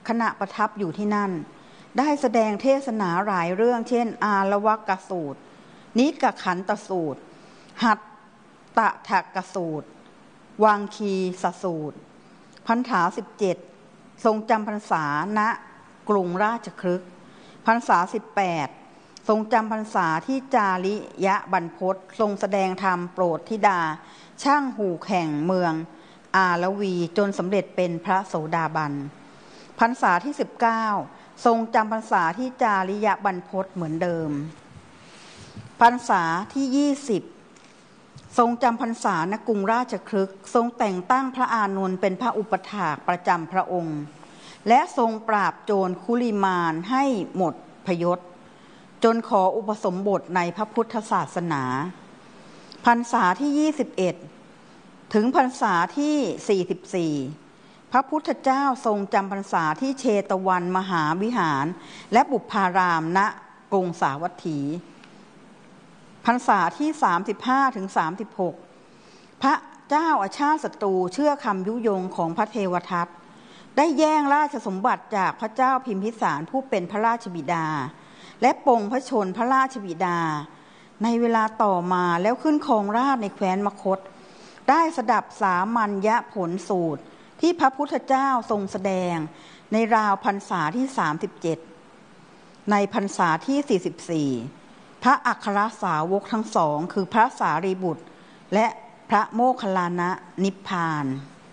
ขณะประทับอยู่ที่นั่นได้แสดงเทศนาหลายเรื่องเช่นอาละวกสูตรนิกขันตสูตรหัตตถกสูตรวังคีสสูตรพรรษา17ทรงจำพรรษาณกรุงราชคฤห์พรรษา18ทรงจำพรรษาที่จาริยบรรพตทรงแสดงธรรมโปรดธิดาช่างหูแห่งเมืองอาละวีจนสำเร็จเป็นพระโสดาบันพรรษาที่19ทรงจำพรรษาที่จาริยบรรพตเหมือนเดิมพรรษาที่20ทรงจำพรรษาณกรุงราชคฤห์ทรงแต่งตั้งพระอานนท์เป็นพระอุปถากประจำพระองค์และทรงปราบโจรคุลิมานให้หมดพยศจนขออุปสมบทในพระพุทธศาสนาพรรษาที่21ถึงพรรษาที่44พระพุทธเจ้าทรงจำพรรษาที่เชตวันมหาวิหารและบุพารามณกรุงสาวัตถีพรรษาที่35ถึง36พระเจ้าอาชาติศัตรูเชื่อคำยุยงของพระเทวทัตได้แย่งราชสมบัติจากพระเจ้าพิมพิสารผู้เป็นพระราชบิดาและปลงพระชนพระราชบิดาในเวลาต่อมาแล้วขึ้นครองราชย์ในแคว้นมคธได้สดับสามัญญผลสูตรที่พระพุทธเจ้าทรงแสดงในราวพรรษาที่37ในพรรษาที่44พระอัครสาวกทั้งสองคือพระสารีบุตรและพระโมคคัลลานะนิพพาน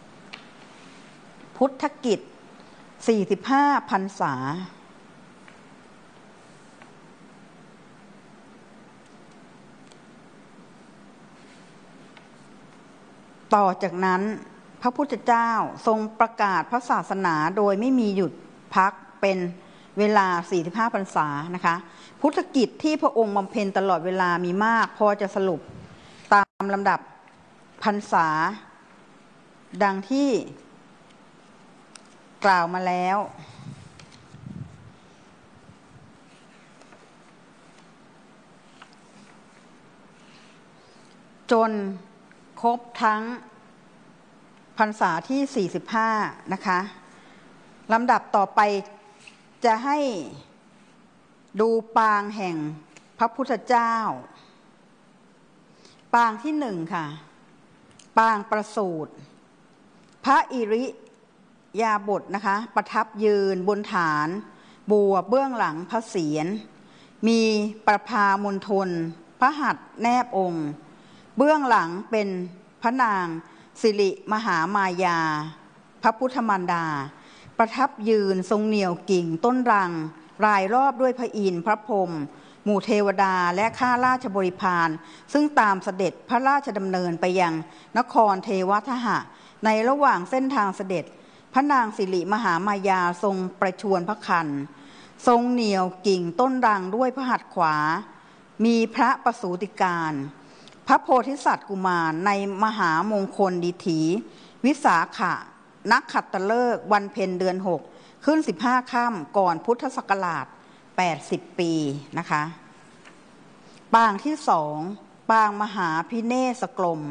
พุทธกิจ45พรรษาต่อจากนั้นพระพุทธเจ้าทรงประกาศพระศาสนาโดยไม่มีหยุดพักเป็นเวลา45พรรษานะคะพุทธกิจที่พระองค์บำเพ็ญตลอดเวลามีมากพอจะสรุปตามลำดับพรรษาดังที่กล่าวมาแล้วจนครบทั้งพรรษาที่45นะคะลำดับต่อไปจะให้ดูปางแห่งพระพุทธเจ้าปางที่1ค่ะปางประสูติพระอิริยาบถนะคะประทับยืนบนฐานบัวเบื้องหลังพระเศียรมีประภามณฑลพระหัตถ์แนบองค์เบื้องหลังเป็นพระนางสิริมหามายาพระพุทธมารดาประทับยืนทรงเหนี่ยวกิ่งต้นรังรายรอบด้วยพระอินทร์พระพรหมหมู่เทวดาและข้าราชบริพารซึ่งตามเสด็จพระราชดำเนินไปยังนครเทวทหะในระหว่างเส้นทางเสด็จพระนางสิริมหามายาทรงประชวรพระคันทรงเหนี่ยวกิ่งต้นรังด้วยพระหัตถ์ขวามีพระประสูติการพระโพธิสัตว์กุมารในมหามงคลดิถีวิสาขะนักขัตฤกษ์วันเพ็ญเดือน6ขึ้น15ค่ำก่อนพุทธศักราช80ปีนะคะปางที่2ปางมหาพิเนศกลม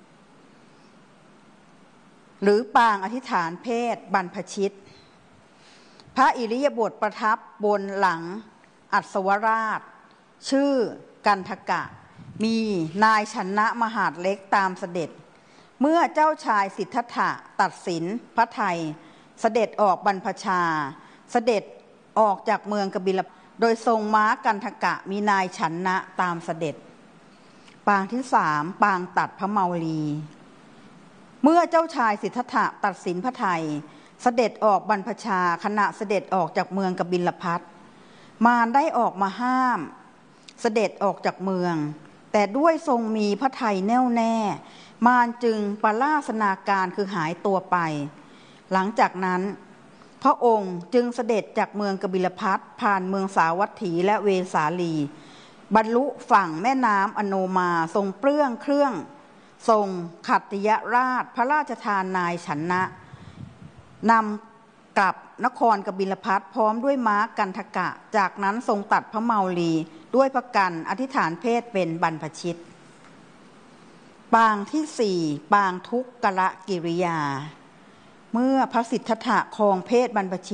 หรือปางอธิษฐานเพศบรรพชิตพระอิริยาบถประทับบนหลังอัศวราชชื่อกันทกะมีนายชนะมหาดเล็กตามเสด็จเมื่อเจ้าชายสิทธัตถะตัดสินพระทัยเสด็จออกบรรพชาเสด็จออกจากเมืองกบิลพัสโดยทรงม้ากันทกะมีนายชนะตามเสด็จปางที่3ปางตัดพระเมาลีเมื่อเจ้าชายสิทธัตถะตัดสินพระทัยเสด็จออกบรรพชาขณะเสด็จออกจากเมืองกบิลพัสมารได้ออกมาห้ามเสด็จออกจากเมืองแต่ด้วยทรงมีพระทัยแน่วแน่มารจึงปราศนาการคือหายตัวไปหลังจากนั้นพระองค์จึงเสด็จจากเมืองกบิลพัสผ่านเมืองสาวัตถีและเวสาลีบรรลุฝั่งแม่น้ำอโนมาทรงเปลื้องเครื่องทรงขัตติยราชพระราชทานนายชนะนำกลับนครกบิลพัสพร้อมด้วยม้ากันทกะจากนั้นทรงตัดพระเมาลีด้วยพระกันอธิษฐานเพศเป็นบรรพชิตปางที่4ปางทุกกะกิริยาเมื่อพระสิทธัตถะครองเพศบรรพชิต